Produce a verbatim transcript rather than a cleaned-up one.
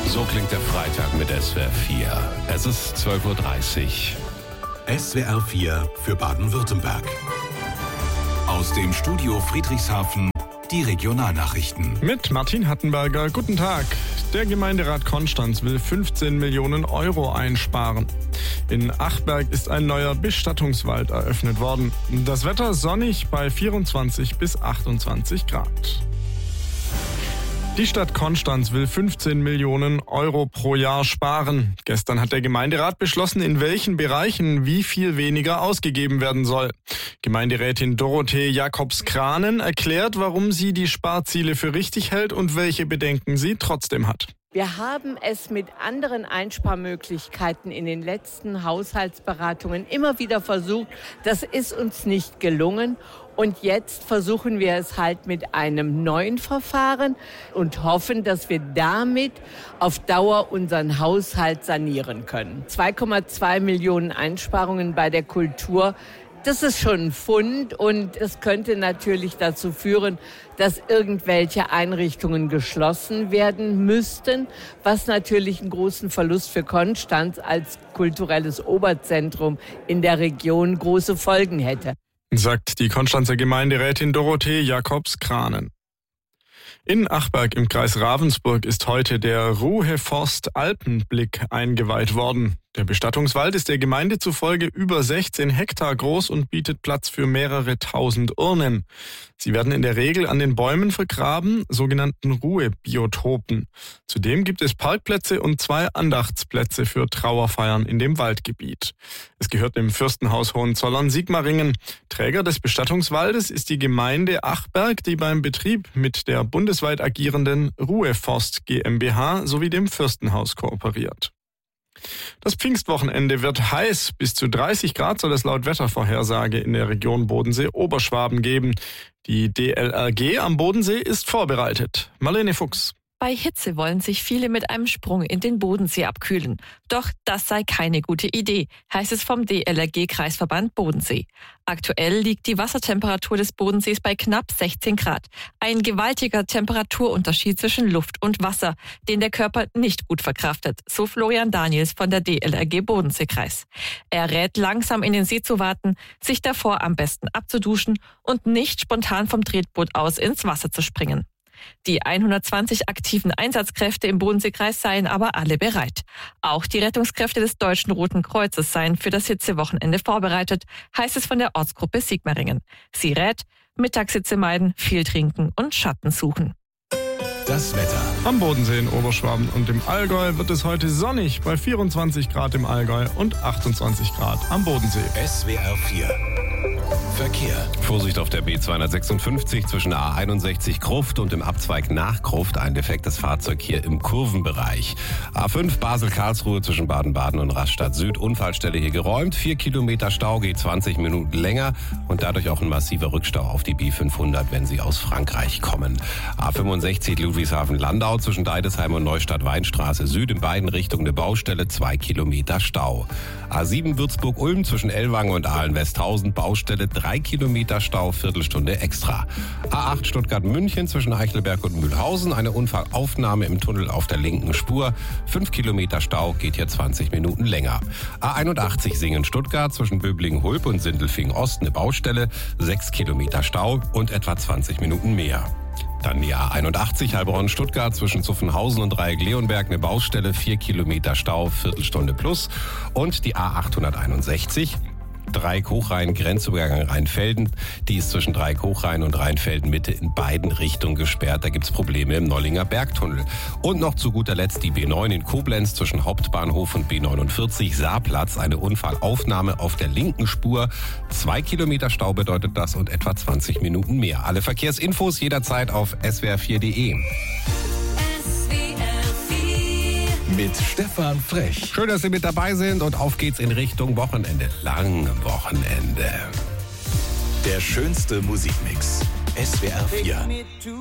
So klingt der Freitag mit S W R vier. Es ist zwölf Uhr dreißig. S W R vier für Baden-Württemberg. Aus dem Studio Friedrichshafen die Regionalnachrichten. Mit Martin Hattenberger, guten Tag. Der Gemeinderat Konstanz will fünfzehn Millionen Euro einsparen. In Achberg ist ein neuer Bestattungswald eröffnet worden. Das Wetter sonnig bei vierundzwanzig bis achtundzwanzig Grad. Die Stadt Konstanz will fünfzehn Millionen Euro pro Jahr sparen. Gestern hat der Gemeinderat beschlossen, in welchen Bereichen wie viel weniger ausgegeben werden soll. Gemeinderätin Dorothee Jacobs-Kranen erklärt, warum sie die Sparziele für richtig hält und welche Bedenken sie trotzdem hat. Wir haben es mit anderen Einsparmöglichkeiten in den letzten Haushaltsberatungen immer wieder versucht. Das ist uns nicht gelungen. Und jetzt versuchen wir es halt mit einem neuen Verfahren und hoffen, dass wir damit auf Dauer unseren Haushalt sanieren können. zwei Komma zwei Millionen Einsparungen bei der Kultur. Das ist schon ein Fund und es könnte natürlich dazu führen, dass irgendwelche Einrichtungen geschlossen werden müssten, was natürlich einen großen Verlust für Konstanz als kulturelles Oberzentrum in der Region große Folgen hätte, sagt die Konstanzer Gemeinderätin Dorothee Jacobs-Kranen. In Achberg im Kreis Ravensburg ist heute der Ruheforst Alpenblick eingeweiht worden. Der Bestattungswald ist der Gemeinde zufolge über sechzehn Hektar groß und bietet Platz für mehrere tausend Urnen. Sie werden in der Regel an den Bäumen vergraben, sogenannten Ruhebiotopen. Zudem gibt es Parkplätze und zwei Andachtsplätze für Trauerfeiern in dem Waldgebiet. Es gehört dem Fürstenhaus Hohenzollern-Sigmaringen. Träger des Bestattungswaldes ist die Gemeinde Achberg, die beim Betrieb mit der bundesweit agierenden Ruheforst GmbH sowie dem Fürstenhaus kooperiert. Das Pfingstwochenende wird heiß. Bis zu dreißig Grad soll es laut Wettervorhersage in der Region Bodensee-Oberschwaben geben. Die D L R G am Bodensee ist vorbereitet. Marlene Fuchs. Bei Hitze wollen sich viele mit einem Sprung in den Bodensee abkühlen. Doch das sei keine gute Idee, heißt es vom D L R G-Kreisverband Bodensee. Aktuell liegt die Wassertemperatur des Bodensees bei knapp sechzehn Grad. Ein gewaltiger Temperaturunterschied zwischen Luft und Wasser, den der Körper nicht gut verkraftet, so Florian Daniels von der D L R G Bodenseekreis. Er rät, langsam in den See zu warten, sich davor am besten abzuduschen und nicht spontan vom Tretboot aus ins Wasser zu springen. Die hundertzwanzig aktiven Einsatzkräfte im Bodenseekreis seien aber alle bereit. Auch die Rettungskräfte des Deutschen Roten Kreuzes seien für das Hitzewochenende vorbereitet, heißt es von der Ortsgruppe Sigmaringen. Sie rät, Mittagshitze meiden, viel trinken und Schatten suchen. Das Wetter. Am Bodensee in Oberschwaben und im Allgäu wird es heute sonnig bei vierundzwanzig Grad im Allgäu und achtundzwanzig Grad am Bodensee. S W R vier. Verkehr. Vorsicht auf der B zweihundertsechsundfünfzig zwischen der A einundsechzig Gruft und dem Abzweig nach Gruft. Ein defektes Fahrzeug hier im Kurvenbereich. A fünf Basel-Karlsruhe zwischen Baden-Baden und Rastatt Süd. Unfallstelle hier geräumt. Vier Kilometer Stau, geht zwanzig Minuten länger und dadurch auch ein massiver Rückstau auf die B fünfhundert, wenn Sie aus Frankreich kommen. A fünfundsechzig Ludwigshafen-Landau zwischen Deidesheim und Neustadt-Weinstraße Süd. In beiden Richtungen eine Baustelle. Zwei Kilometer Stau. A sieben Würzburg-Ulm zwischen Ellwangen und Ahlen-Westhausen. Baustelle. Drei Kilometer Stau, Viertelstunde extra. A acht Stuttgart-München zwischen Eichelberg und Mühlhausen. Eine Unfallaufnahme im Tunnel auf der linken Spur. Fünf Kilometer Stau, geht hier zwanzig Minuten länger. A einundachtzig Singen-Stuttgart zwischen Böblingen-Hulp und Sindelfingen-Ost. Eine Baustelle. Sechs Kilometer Stau und etwa zwanzig Minuten mehr. Dann die A einundachtzig Heilbronn-Stuttgart zwischen Zuffenhausen und Dreieck-Leonberg. Eine Baustelle. Vier Kilometer Stau, Viertelstunde plus. Und die A achthunderteinundsechzig Dreieck-Hochrhein, Grenzübergang Rheinfelden. Die ist zwischen Dreieck-Hochrhein und Rheinfelden-Mitte in beiden Richtungen gesperrt. Da gibt's Probleme im Nollinger Bergtunnel. Und noch zu guter Letzt die B neun in Koblenz zwischen Hauptbahnhof und B neunundvierzig Saarplatz. Eine Unfallaufnahme auf der linken Spur. Zwei Kilometer Stau bedeutet das und etwa zwanzig Minuten mehr. Alle Verkehrsinfos jederzeit auf S W R vier punkt de. Mit Stefan Frech. Schön, dass Sie mit dabei sind und auf geht's in Richtung Wochenende. Lange Wochenende. Der schönste Musikmix. S W R vier.